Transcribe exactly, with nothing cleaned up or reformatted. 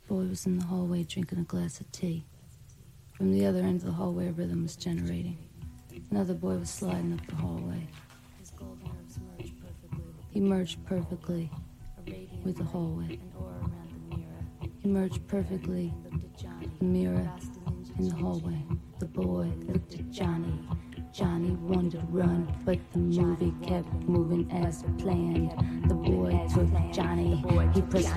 boy was in the hallway drinking a glass of tea. From the other end of the hallway, a rhythm was generating. Another boy was sliding up the hallway. He merged perfectly with the hallway. He merged perfectly the mirror in the hallway. The boy looked at Johnny. Johnny wanted to run, but the movie kept moving as planned. The boy took Johnny. He pressed